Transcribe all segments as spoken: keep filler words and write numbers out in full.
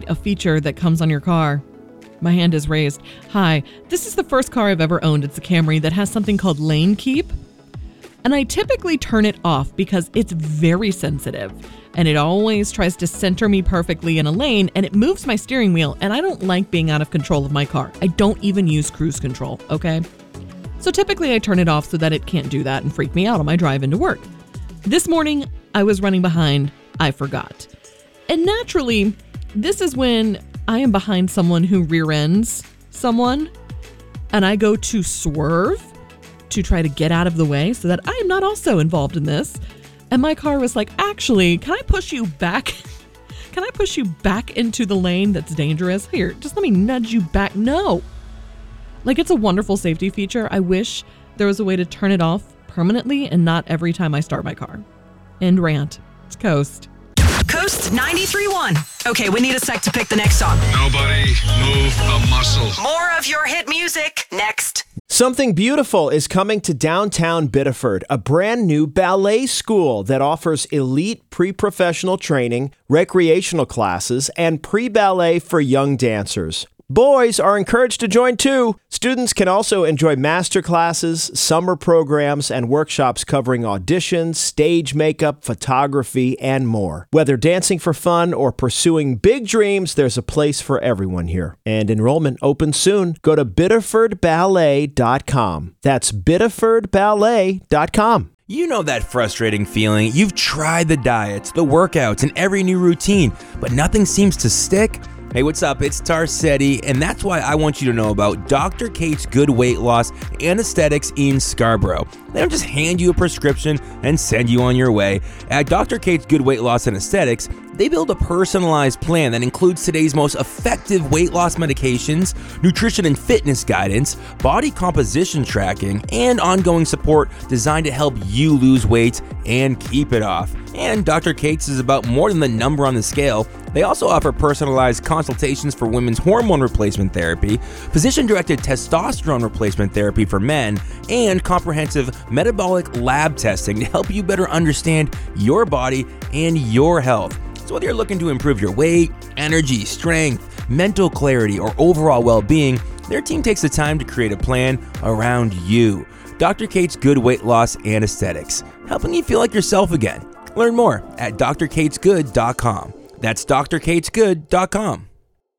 a feature that comes on your car. My hand is raised. Hi, this is the first car I've ever owned. It's a Camry that has something called lane keep. And I typically turn it off because it's very sensitive and it always tries to center me perfectly in a lane and it moves my steering wheel and I don't like being out of control of my car. I don't even use cruise control, okay? So typically I turn it off so that it can't do that and freak me out on my drive into work. This morning, I was running behind. I forgot. And naturally, this is when I am behind someone who rear ends someone and I go to swerve to try to get out of the way so that I am not also involved in this. And my car was like, actually, can I push you back? Can I push you back into the lane that's dangerous? Here, just let me nudge you back. No. Like, it's a wonderful safety feature. I wish there was a way to turn it off permanently and not every time I start my car. End rant. It's Coast. Coast ninety-three point one. Okay, we need a sec to pick the next song. Nobody move a muscle. More of your hit music next. Something beautiful is coming to downtown Biddeford, a brand new ballet school that offers elite pre-professional training, recreational classes, and pre-ballet for young dancers. Boys are encouraged to join too. Students can also enjoy master classes, summer programs, and workshops covering auditions, stage makeup, photography, and more. Whether dancing for fun or pursuing big dreams, there's a place for everyone here. And enrollment opens soon. Go to biddeford ballet dot com. That's biddeford ballet dot com. You know that frustrating feeling. You've tried the diets, the workouts, and every new routine, but nothing seems to stick? Hey, what's up? It's Tarcetti, and that's why I want you to know about Doctor Kate's Good Weight Loss and Aesthetics in Scarborough. They don't just hand you a prescription and send you on your way. At Doctor Kate's Good Weight Loss and Aesthetics, they build a personalized plan that includes today's most effective weight loss medications, nutrition and fitness guidance, body composition tracking, and ongoing support designed to help you lose weight and keep it off. And Doctor Kate's is about more than the number on the scale. They also offer personalized consultations for women's hormone replacement therapy, physician-directed testosterone replacement therapy for men, and comprehensive metabolic lab testing to help you better understand your body and your health. So whether you're looking to improve your weight, energy, strength, mental clarity, or overall well-being, their team takes the time to create a plan around you. Doctor Kate's Good Weight Loss and Aesthetics, helping you feel like yourself again. Learn more at d r kates good dot com. That's d r kates good dot com.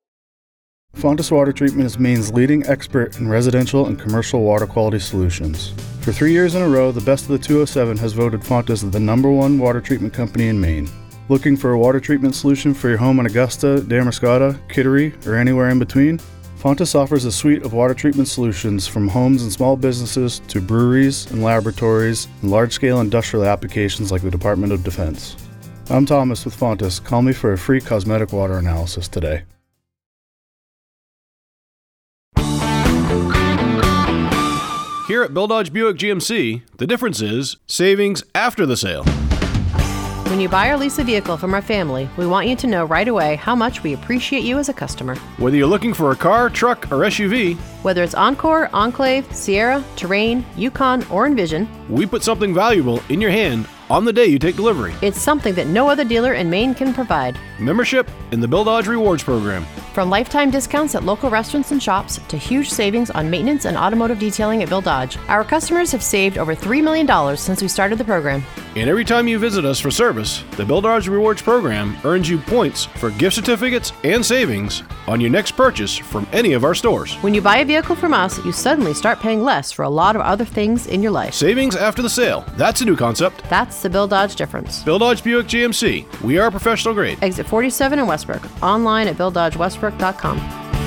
Fontis Water Treatment is Maine's leading expert in residential and commercial water quality solutions. For three years in a row, the Best of the two oh seven has voted Fontis the number one water treatment company in Maine. Looking for a water treatment solution for your home in Augusta, Damariscotta, Kittery, or anywhere in between? Fontis offers a suite of water treatment solutions from homes and small businesses to breweries and laboratories and large-scale industrial applications like the Department of Defense. I'm Thomas with Fontis. Call me for a free cosmetic water analysis today. Here at Bill Dodge Buick G M C, the difference is savings after the sale. When you buy or lease a vehicle from our family, we want you to know right away how much we appreciate you as a customer. Whether you're looking for a car, truck, or S U V, whether it's Encore, Enclave, Sierra, Terrain, Yukon, or Envision, we put something valuable in your hand on the day you take delivery. It's something that no other dealer in Maine can provide. Membership in the Bill Dodge Rewards Program. From lifetime discounts at local restaurants and shops to huge savings on maintenance and automotive detailing at Bill Dodge, our customers have saved over three million dollars since we started the program. And every time you visit us for service, the Bill Dodge Rewards Program earns you points for gift certificates and savings on your next purchase from any of our stores. When you buy a vehicle from us, you suddenly start paying less for a lot of other things in your life. Savings after the sale. That's a new concept. That's the Bill Dodge difference. Bill Dodge Buick G M C. We are professional grade. Exit forty-seven in Westbrook. Online at bill dodge westbrook dot com.